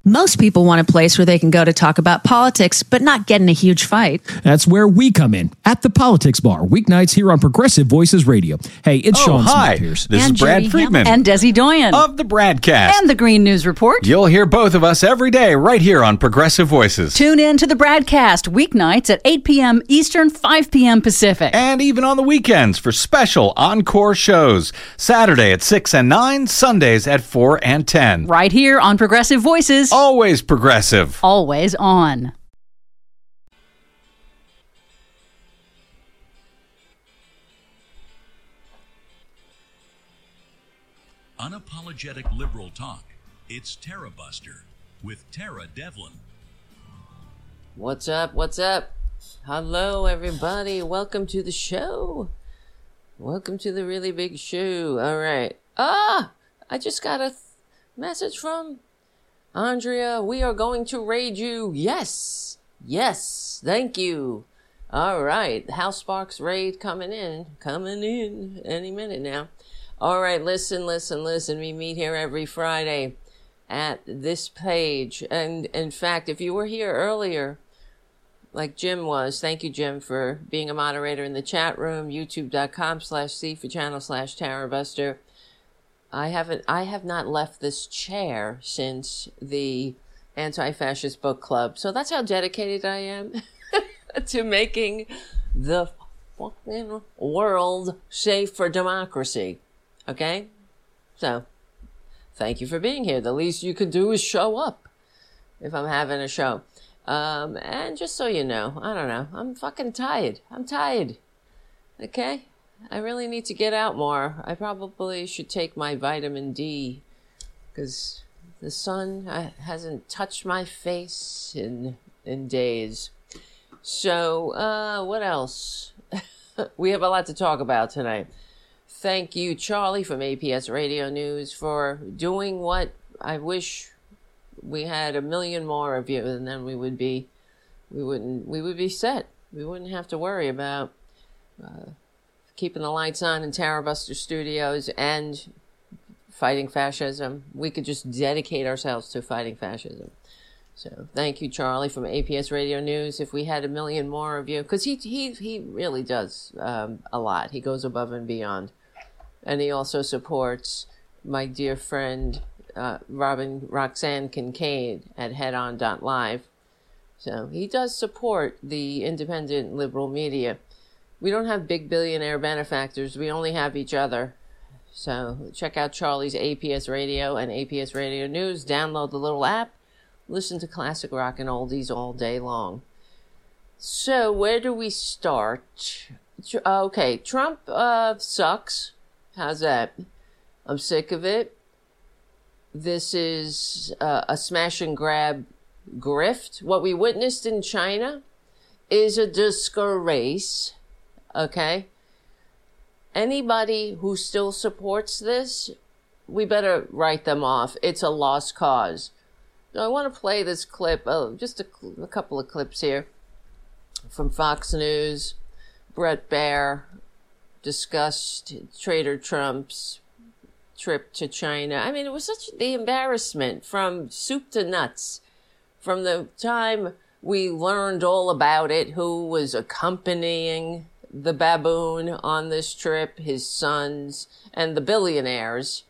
Most people want a place where they can go to talk about politics, but not get in a huge fight. That's where we come in, at the Politics Bar, weeknights here on Progressive Voices Radio. Hey, it's Sean hi. Smith here. This is Brad Judy Friedman. And Desi Doyen. Of the Bradcast. And the Green News Report. You'll hear both of us every day right here on Progressive Voices. Tune in to the Bradcast weeknights at 8 p.m. Eastern, 5 p.m. Pacific. And even on the weekends for special encore shows. Saturday at 6 and 9, Sundays at 4 and 10. Right here on Progressive Voices. Always progressive. Always on. Unapologetic liberal talk. It's Tara Buster with Tara Devlin. What's up? What's up? Hello, everybody. Welcome to the show. Welcome to the really big show. All right. I just got a message from Andrea. We are going to raid you. Yes. Thank you. All right. House Sparks raid coming in any minute now. All right. Listen. We meet here every Friday at this page. And in fact, if you were here earlier, like Jim was, thank you, Jim, for being a moderator in the chat room, youtube.com/C for channel/TaraBuster. I have not left this chair since the Anti-Fascist Book Club. So that's how dedicated I am to making the fucking world safe for democracy. Okay? So, thank you for being here. The least you could do is show up if I'm having a show. And just so you know, I don't know, I'm fucking tired. I'm tired. Okay? I really need to get out more. I probably should take my vitamin D because the sun hasn't touched my face in days. So, what else? We have a lot to talk about tonight. Thank you, Charlie from APS Radio News, for doing what I wish we had 1 million more of you, and then we would be set. We wouldn't have to worry about keeping the lights on in Tara Buster Studios and fighting fascism. We could just dedicate ourselves to fighting fascism. So thank you, Charlie from APS Radio News. If we had 1 million more of you, because he really does a lot. He goes above and beyond, and he also supports my dear friend Roxanne Kincaid at headon.live. So he does support the independent liberal media. We don't have big billionaire benefactors. We only have each other. So check out Charlie's APS Radio and APS Radio News. Download the little app. Listen to classic rock and oldies all day long. So where do we start? Okay, Trump sucks. How's that? I'm sick of it. This is a smash and grab grift. What we witnessed in China is a disgrace. Okay? Anybody who still supports this, we better write them off. It's a lost cause. So I want to play this clip, just a couple of clips here from Fox News. Bret Baier discussed Trader Trump's trip to China. I mean, it was such the embarrassment from soup to nuts. From the time we learned all about it, who was accompanying the baboon on this trip, his sons, and the billionaires.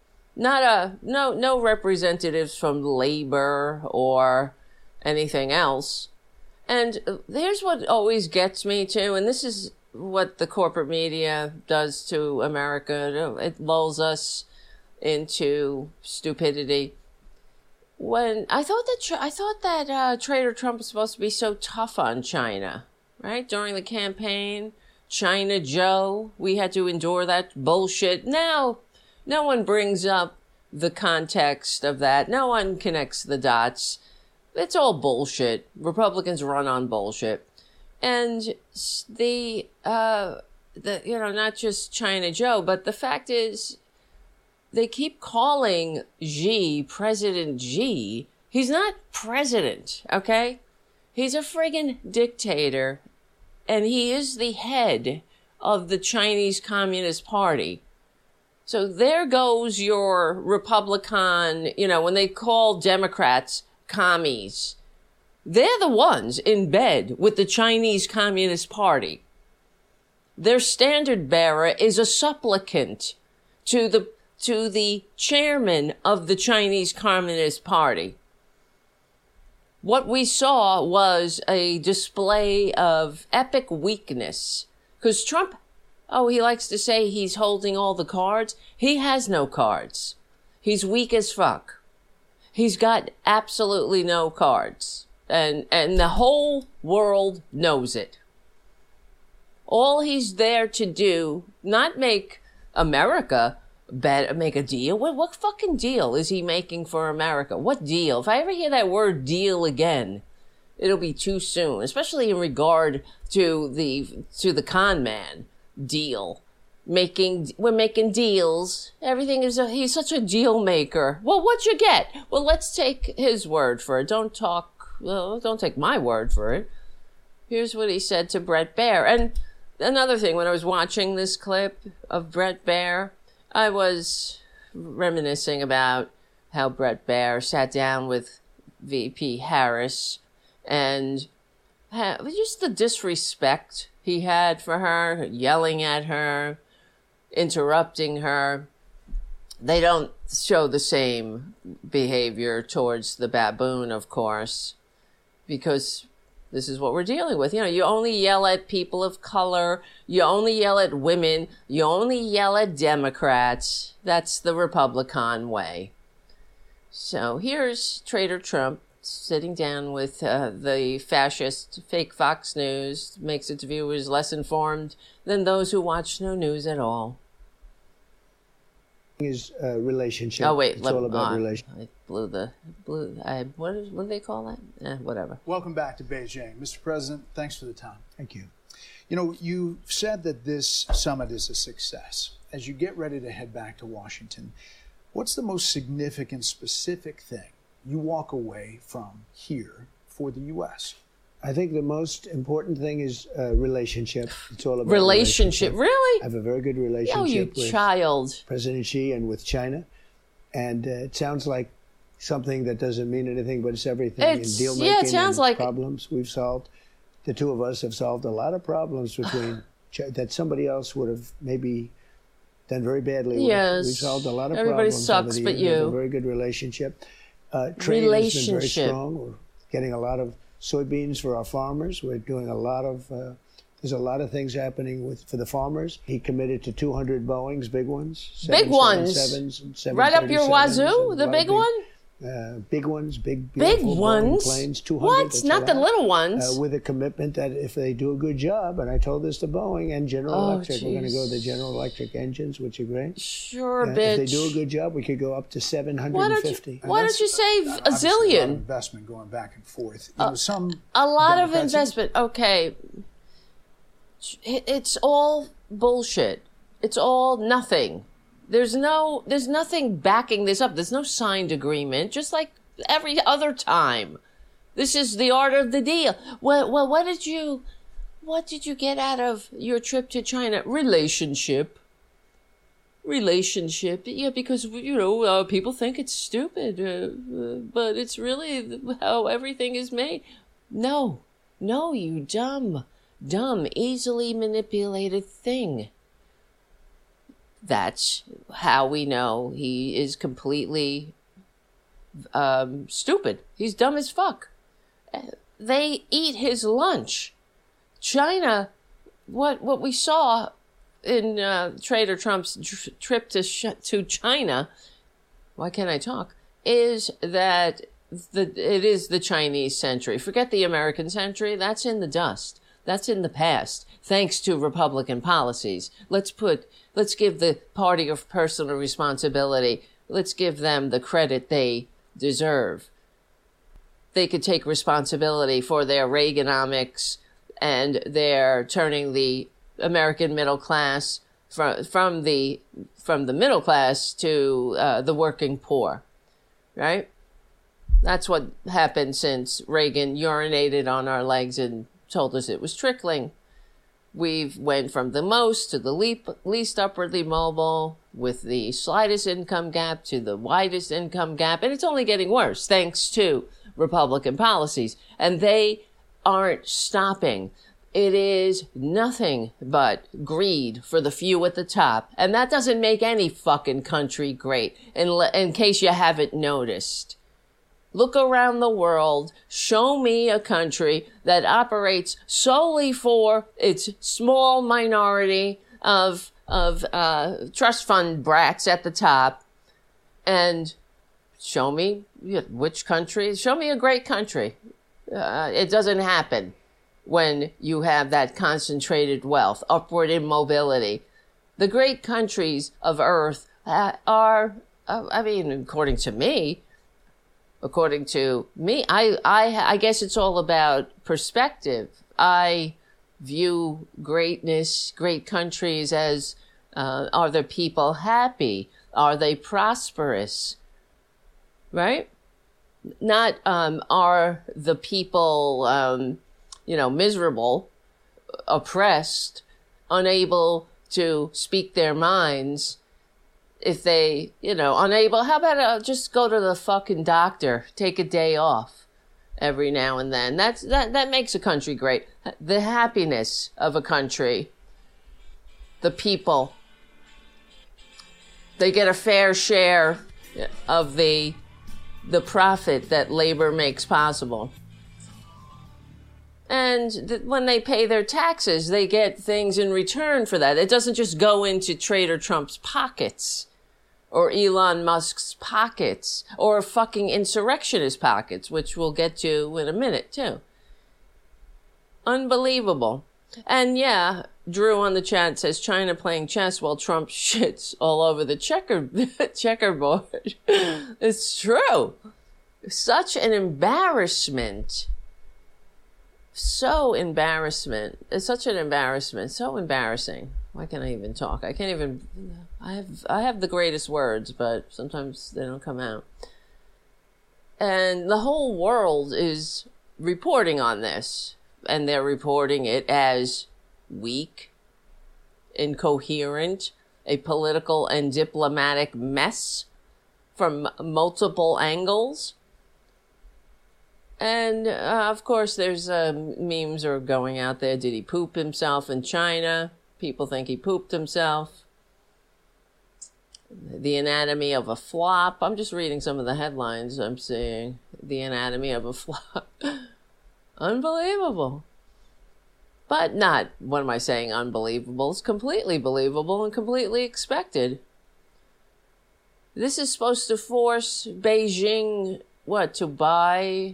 No representatives from labor or anything else. And here's what always gets me too, and this is what the corporate media does to America. It lulls us into stupidity. When I thought that Trader Trump was supposed to be so tough on China, right? During the campaign, China Joe, we had to endure that bullshit. Now, no one brings up the context of that. No one connects the dots. It's all bullshit. Republicans run on bullshit. And not just China Joe, but the fact is, they keep calling Xi President Xi. He's not president, okay? He's a friggin' dictator, and he is the head of the Chinese Communist Party. So there goes your Republican, when they call Democrats commies. They're the ones in bed with the Chinese Communist Party. Their standard bearer is a supplicant to the chairman of the Chinese Communist Party. What we saw was a display of epic weakness. Because Trump, he likes to say he's holding all the cards. He has no cards. He's weak as fuck. He's got absolutely no cards. And the whole world knows it. All he's there to do, not make America make a deal. What fucking deal is he making for America? What deal? If I ever hear that word deal again, it'll be too soon, especially in regard to the con man deal. We're making deals. Everything he's such a deal maker. Well, what'd you get? Well, let's take his word for it. Don't take my word for it. Here's what he said to Bret Baier. And another thing, when I was watching this clip of Bret Baier, I was reminiscing about how Bret Baier sat down with VP Harris and just the disrespect he had for her, yelling at her, interrupting her. They don't show the same behavior towards the baboon, of course, because this is what we're dealing with. You only yell at people of color. You only yell at women. You only yell at Democrats. That's the Republican way. So here's Trader Trump sitting down with the fascist fake Fox News, makes its viewers less informed than those who watch no news at all. Is a relationship. Oh wait, it's all about relationship. I what do they call that? Whatever. Welcome back to Beijing, Mr. President. Thanks for the time. Thank you. You said that this summit is a success. As you get ready to head back to Washington, what's the most significant, specific thing you walk away from here for the U.S.? I think the most important thing is relationship. It's all about relationship. Really? I have a very good relationship with child. President Xi and with China. And it sounds like something that doesn't mean anything, but it's everything. In deal making, it sounds like problems we've solved. The two of us have solved a lot of problems between that somebody else would have maybe done very badly. Yes. We've solved a lot of Everybody problems. sucks, but you. We have a very good relationship. Trade has been very strong. We're getting a lot of soybeans for our farmers. We're doing a lot of, there's a lot of things happening for the farmers. He committed to 200 Boeings, big ones. Big ones? Right up your wazoo, the big one? Big ones, big beautiful Boeing planes, 200. What? Not the little ones. With a commitment that if they do a good job, and I told this to Boeing and General Electric, we're going to go to the General Electric engines, which are great. Sure, bitch. If they do a good job, we could go up to 750. Why don't you say a zillion? A lot of investment going back and forth. A lot of investment. Okay. It's all bullshit. It's all nothing. There's nothing backing this up. There's no signed agreement, just like every other time. This is the art of the deal. Well, what did you get out of your trip to China? Relationship. Yeah, because, people think it's stupid, but it's really how everything is made. No, you dumb, easily manipulated thing. That's how we know he is completely stupid. He's dumb as fuck. They eat his lunch. China, what we saw in Trader Trump's trip to China, why can't I talk, is that it is the Chinese century. Forget the American century. That's in the dust. That's in the past, thanks to Republican policies. Let's give the party of personal responsibility. Let's give them the credit they deserve. They could take responsibility for their Reaganomics and their turning the American middle class from the middle class to the working poor, right? That's what happened since Reagan urinated on our legs and told us it was trickling. We've went from the most to the least upwardly mobile, with the slightest income gap to the widest income gap. And it's only getting worse thanks to Republican policies. And they aren't stopping. It is nothing but greed for the few at the top. And that doesn't make any fucking country great, in case you haven't noticed. Look around the world. Show me a country that operates solely for its small minority of trust fund brats at the top. And show me which country. Show me a great country. It doesn't happen when you have that concentrated wealth, upward immobility. The great countries of Earth are, according to me, I guess it's all about perspective. I view greatness, great countries as, are the people happy? Are they prosperous? Right? Not, are the people, miserable, oppressed, unable to speak their minds. If they, unable, how about just go to the fucking doctor, take a day off every now and then. That makes a country great. The happiness of a country, the people, they get a fair share of the profit that labor makes possible. And when they pay their taxes, they get things in return for that. It doesn't just go into Trader Trump's pockets, or Elon Musk's pockets, or fucking insurrectionist pockets, which we'll get to in a minute, too. Unbelievable. And yeah, Drew on the chat says China playing chess while Trump shits all over the checkerboard. It's true. Such an embarrassment. So embarrassment. It's such an embarrassment. So embarrassing. Why can't I even talk? I can't even. I have the greatest words, but sometimes they don't come out. And the whole world is reporting on this, and they're reporting it as weak, incoherent, a political and diplomatic mess from multiple angles. And, of course, there's memes are going out there. Did he poop himself in China? People think he pooped himself. The anatomy of a flop. I'm just reading some of the headlines I'm seeing. The anatomy of a flop. Unbelievable. But not, what am I saying, unbelievable? It's completely believable and completely expected. This is supposed to force Beijing, to buy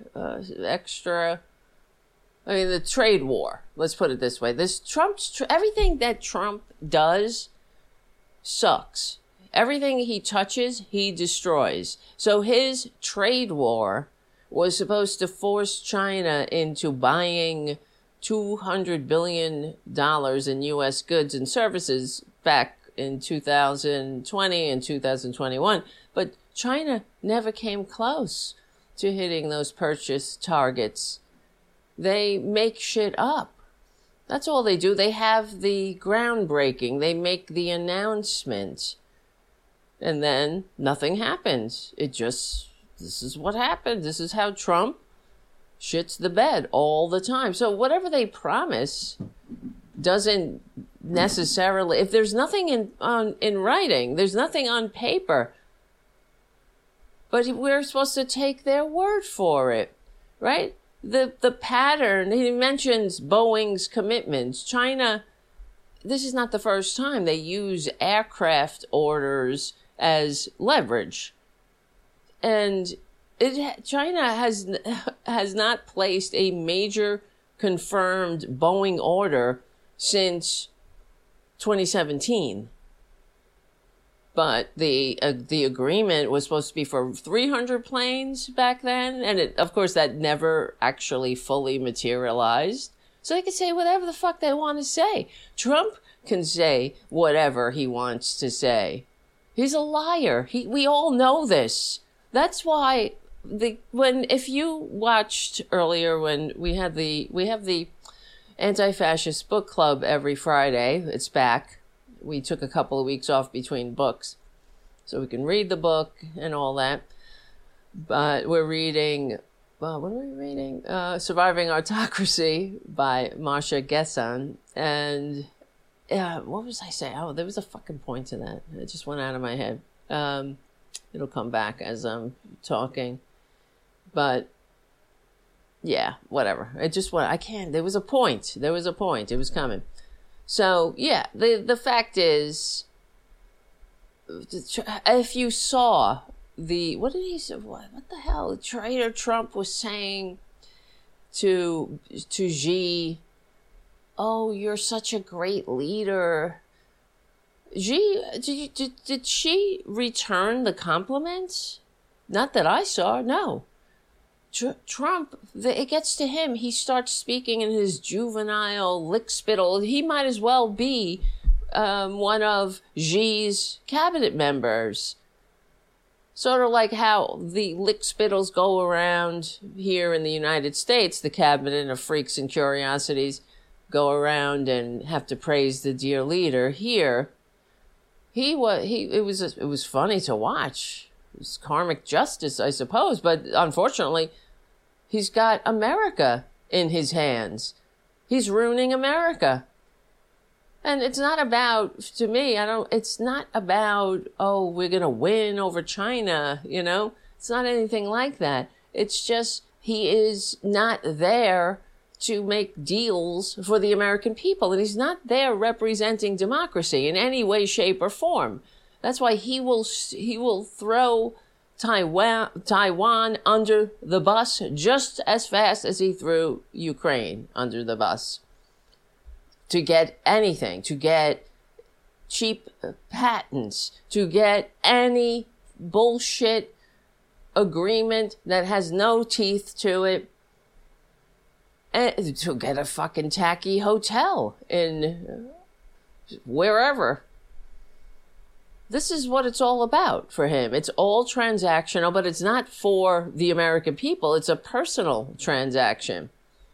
extra. The trade war. Let's put it this way. Everything that Trump does sucks. Everything he touches, he destroys. So his trade war was supposed to force China into buying $200 billion in U.S. goods and services back in 2020 and 2021. But China never came close to hitting those purchase targets. They make shit up. That's all they do. They have the groundbreaking. They make the announcement. And then nothing happens. This is what happened. This is how Trump shits the bed all the time. So whatever they promise doesn't necessarily, if there's nothing in writing, there's nothing on paper, but we're supposed to take their word for it, right? The pattern, he mentions Boeing's commitments. China, this is not the first time they use aircraft orders as leverage. And China has not placed a major confirmed Boeing order since 2017. But the agreement was supposed to be for 300 planes back then, and of course that never actually fully materialized. So they can say whatever the fuck they want to say. Trump can say whatever he wants to say. He's a liar. We all know this. That's why if you watched earlier when we have the Anti-Fascist Book Club every Friday. It's back. We took a couple of weeks off between books so we can read the book and all that. But we're reading, well, what are we reading? Surviving Autocracy by Masha Gessen. And what was I saying? Oh, there was a fucking point to that. It just went out of my head. It'll come back as I'm talking. But yeah, whatever. It just went, I can't, there was a point. It was coming. So yeah, the fact is, if you saw what did he say? What the hell? Traitor Trump was saying to Xi, "Oh, you're such a great leader." Xi, did she return the compliment? Not that I saw. No. Trump, it gets to him. He starts speaking in his juvenile lickspittle. He might as well be one of Xi's cabinet members. Sort of like how the lickspittles go around here in the United States. The cabinet of freaks and curiosities go around and have to praise the dear leader. Here, it was funny to watch. It was karmic justice, I suppose, but unfortunately, he's got America in his hands. He's ruining America. And it's not about, to me, it's not about, oh, we're going to win over China, It's not anything like that. It's just, he is not there to make deals for the American people. And he's not there representing democracy in any way, shape, or form. That's why he will throw Taiwan under the bus just as fast as he threw Ukraine under the bus. To get anything, to get cheap patents, to get any bullshit agreement that has no teeth to it, and to get a fucking tacky hotel in wherever. This is what it's all about for him. It's all transactional, but it's not for the American people. It's a personal transaction.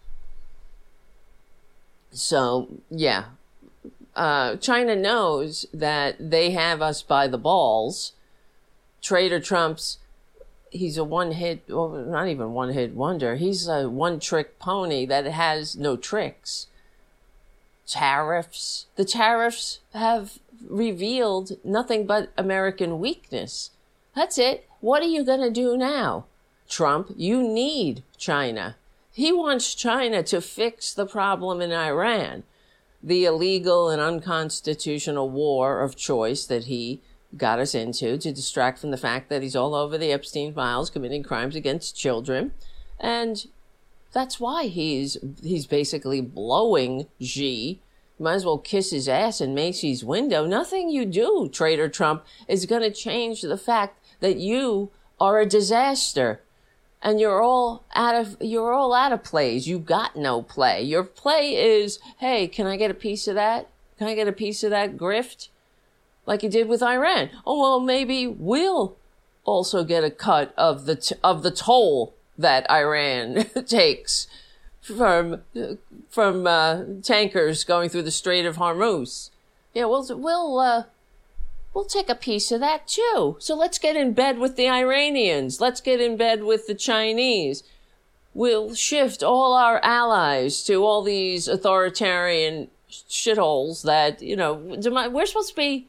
So, yeah, China knows that they have us by the balls. Traitor Trump's, he's a not even one-hit wonder. He's a one-trick pony that has no tricks. Tariffs. The tariffs have revealed nothing but American weakness. That's it. What are you going to do now? Trump, you need China. He wants China to fix the problem in Iran, the illegal and unconstitutional war of choice that he got us into to distract from the fact that he's all over the Epstein files committing crimes against children. And that's why he's basically blowing Xi. You might as well kiss his ass in Macy's window. Nothing you do, Traitor Trump, is going to change the fact that you are a disaster. And you're all out of plays. You got no play. Your play is, hey, can I get a piece of that? Can I get a piece of that grift? Like you did with Iran. Oh, well, maybe we'll also get a cut of the toll that Iran takes from tankers going through the Strait of Hormuz. Yeah, we'll take a piece of that too. So let's get in bed with the Iranians. Let's get in bed with the Chinese. We'll shift all our allies to all these authoritarian shitholes that, we're supposed to be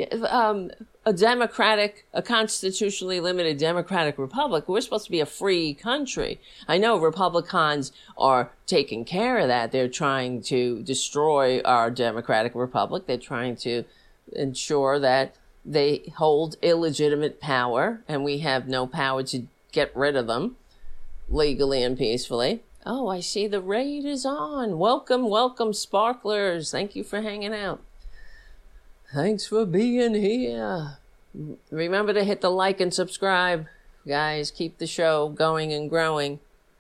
a constitutionally limited democratic republic. We're supposed to be a free country. I know Republicans are taking care of that. They're trying to destroy our democratic republic. They're trying to ensure that they hold illegitimate power and we have no power to get rid of them legally and peacefully. Oh, I see the raid is on. Welcome, sparklers. Thank you for hanging out. Thanks for being here. Remember to hit the like and subscribe. Guys, keep the show going and growing.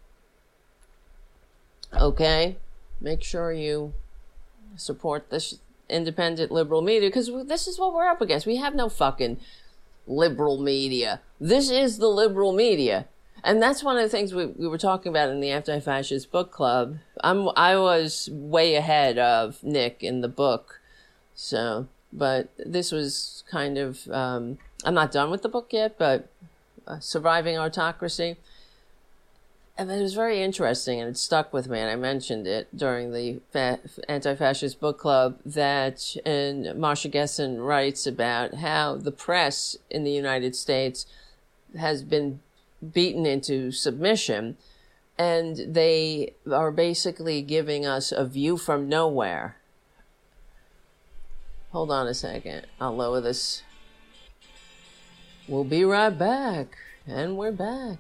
Okay? Make sure you support this independent liberal media, because this is what we're up against. We have no fucking liberal media. This is the liberal media. And that's one of the things we were talking about in the Anti-Fascist Book Club. I was way ahead of Nick in the book. So, but this was kind of, I'm not done with the book yet, but Surviving Autocracy. And it was very interesting, and it stuck with me, and I mentioned it during the Anti-Fascist Book Club, that, and Marsha Gessen writes about how the press in the United States has been beaten into submission, and they are basically giving us a view from nowhere. Hold on a second. I'll lower this. We'll be right back. And we're back.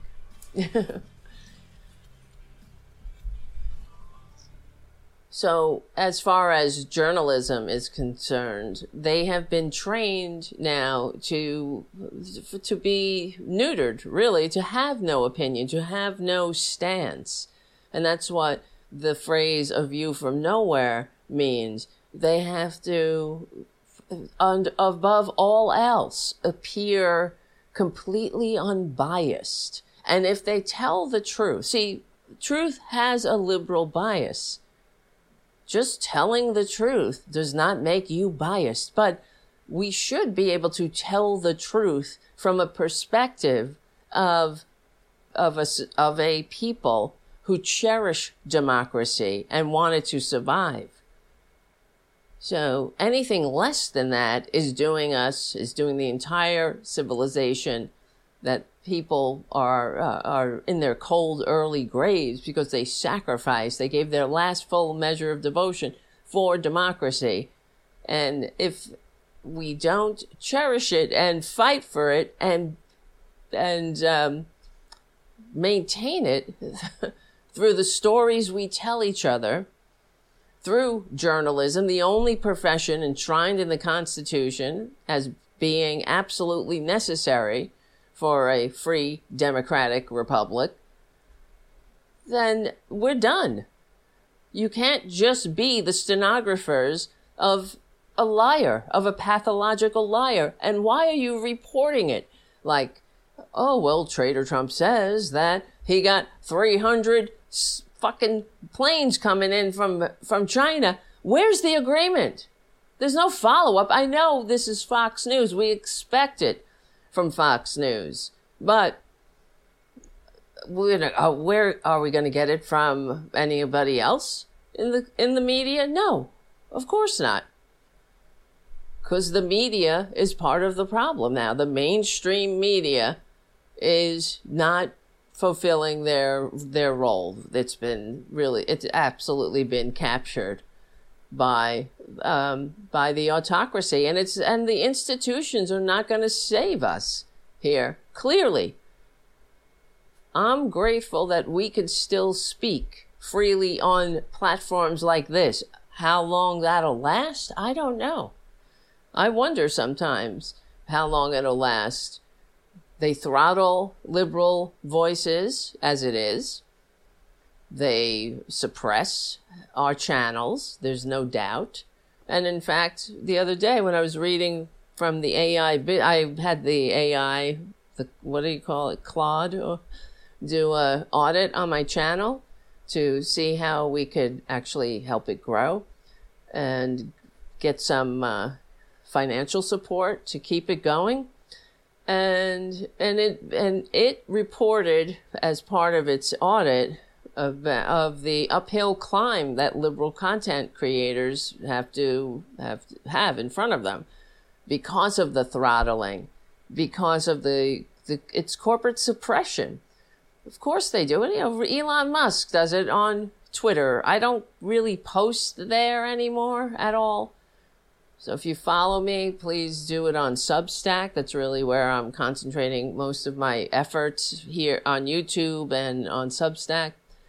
So, as far as journalism is concerned, they have been trained now to be neutered, really, to have no opinion, to have no stance. And that's what the phrase "a view from nowhere" means. They have to, above all else, appear completely unbiased. And if they tell the truth, see, truth has a liberal bias. Just telling the truth does not make you biased, but we should be able to tell the truth from a perspective of a people who cherish democracy and want it to survive. So anything less than that is doing the entire civilization, that people are in their cold early graves because they sacrificed, they gave their last full measure of devotion for democracy. And if we don't cherish it and fight for it and maintain it through the stories we tell each other, through journalism, the only profession enshrined in the Constitution as being absolutely necessary for a free democratic republic, then we're done. You can't just be the stenographers of a liar, of a pathological liar. And why are you reporting it? Like, oh, well, Trader Trump says that he got 300 fucking planes coming in from China. Where's the agreement? There's no follow-up. I know this is Fox News. We expect it from Fox News. But where are we going to get it from? Anybody else in the media? No, of course not. Because the media is part of the problem now. The mainstream media is not fulfilling their role. It's absolutely been captured by the autocracy, and the institutions are not going to save us here. Clearly, I'm grateful that we can still speak freely on platforms like this. How long that'll last, I don't know. I wonder sometimes how long it'll last. They throttle liberal voices as it is. They suppress our channels, there's no doubt. And in fact, the other day when I was reading from the AI, I had the AI, what do you call it, Claude, do an audit on my channel to see how we could actually help it grow and get some financial support to keep it going. And it reported as part of its audit of the uphill climb that liberal content creators have in front of them because of the throttling, because of its corporate suppression. Of course they do it. Elon Musk does it on Twitter. I don't really post there anymore at all. So if you follow me, please do it on Substack. That's really where I'm concentrating most of my efforts here on YouTube and on Substack.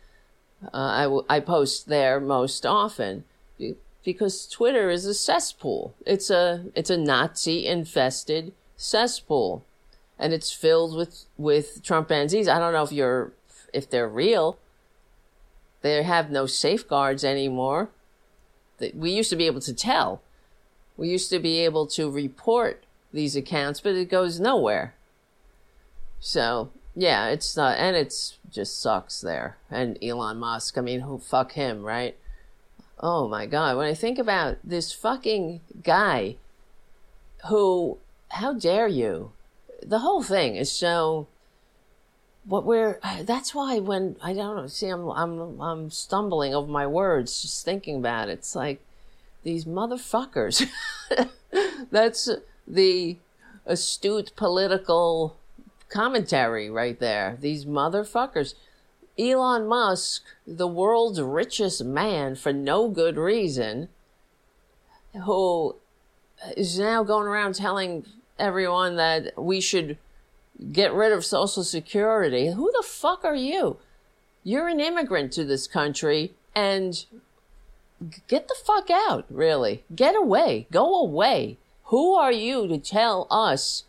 I post there most often because Twitter is a cesspool. It's a Nazi-infested cesspool, and it's filled with Trumpanzees. I don't know if they're real. They have no safeguards anymore. We used to be able to tell. We used to be able to report these accounts, but it goes nowhere. So Yeah, it's not, and it's just sucks there. And Elon Musk, I mean, fuck him, right? Oh my God, when I think about this fucking guy who, how dare you? The whole thing is so, that's why when, I don't know, see, I'm stumbling over my words just thinking about it. It's like, these motherfuckers. That's the astute political commentary right there. These motherfuckers. Elon Musk, the world's richest man for no good reason, who is now going around telling everyone that we should get rid of Social Security. Who the fuck are you? You're an immigrant to this country, and get the fuck out, really. Get away. Go away. Who are you to tell us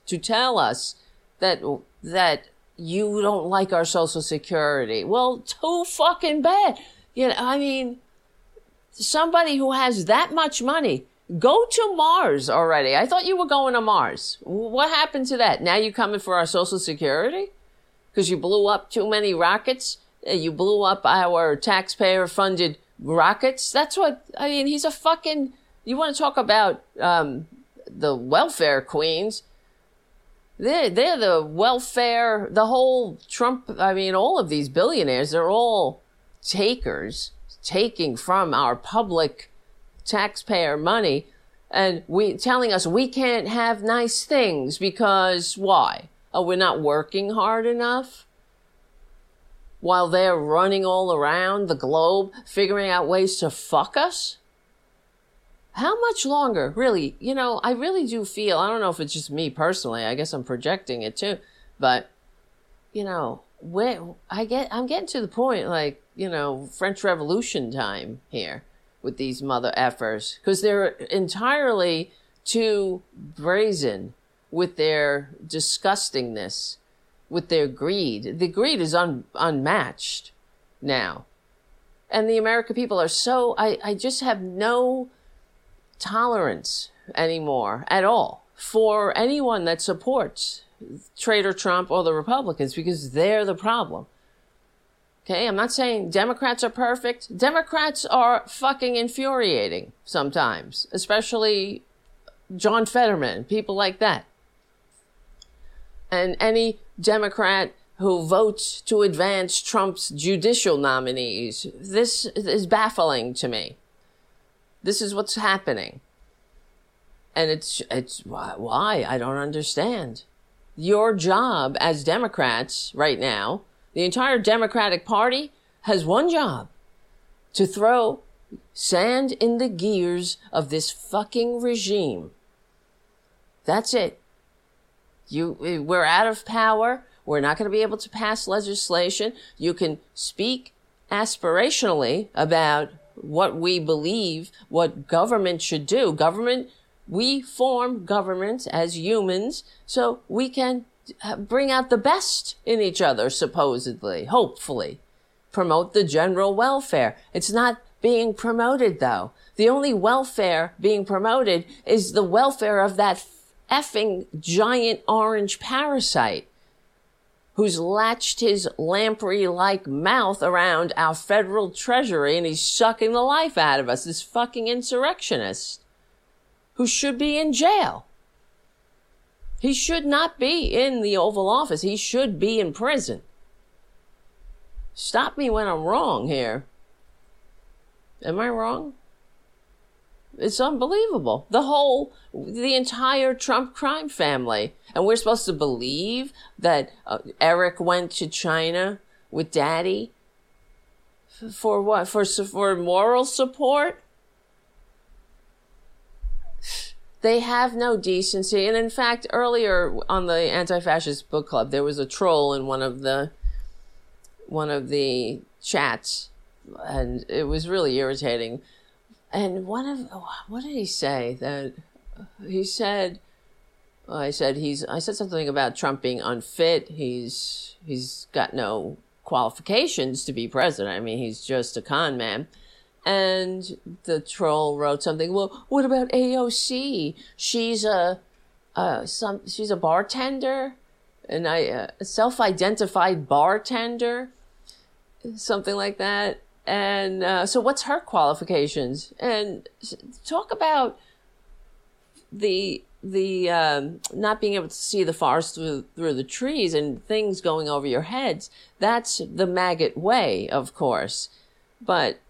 that you don't like our Social Security? Well, too fucking bad. You know, I mean, somebody who has that much money, go to Mars already. I thought you were going to Mars. What happened to that? Now you coming for our Social Security? Because you blew up too many rockets? You blew up our taxpayer-funded rockets? That's what, I mean, he's a fucking, you want to talk about the welfare queens? They're the welfare, the whole Trump, I mean, all of these billionaires, they're all takers, taking from our public taxpayer money and telling us we can't have nice things because why? Oh, we're not working hard enough? While they're running all around the globe, figuring out ways to fuck us? How much longer? Really, you know, I really do feel, I don't know if it's just me personally, I guess I'm projecting it too, but, you know, I'm getting to the point, like, you know, French Revolution time here with these mother effers, because they're entirely too brazen with their disgustingness, with their greed. The greed is unmatched now. And the American people are so, I just have no tolerance anymore at all for anyone that supports Traitor Trump or the Republicans, because they're the problem. Okay, I'm not saying Democrats are perfect. Democrats are fucking infuriating sometimes, especially John Fetterman, people like that. And any Democrat who votes to advance Trump's judicial nominees, this is baffling to me. This is what's happening. And it's why? I don't understand. Your job as Democrats right now, the entire Democratic Party has one job: to throw sand in the gears of this fucking regime. That's it. We're out of power. We're not going to be able to pass legislation. You can speak aspirationally about what we believe, what government should do. We form government as humans so we can bring out the best in each other, supposedly, hopefully. Promote the general welfare. It's not being promoted, though. The only welfare being promoted is the welfare of that effing giant orange parasite who's latched his lamprey-like mouth around our federal treasury and he's sucking the life out of us. This fucking insurrectionist who should be in jail. He should not be in the Oval Office. He should be in prison. Stop me when I'm wrong here. Am I wrong? It's unbelievable. The entire Trump crime family. And we're supposed to believe that Eric went to China with Daddy? For what? For moral support? They have no decency. And in fact, earlier on the Anti-Fascist Book Club, there was a troll in one of the chats, and it was really irritating. And what did he say? That he said, I said something about Trump being unfit. He's got no qualifications to be president. I mean, he's just a con man. And the troll wrote something. Well, what about AOC? She's a bartender. and I self-identified bartender, something like that. And so what's her qualifications? And talk about the not being able to see the forest through the trees and things going over your heads. That's the maggot way, of course. But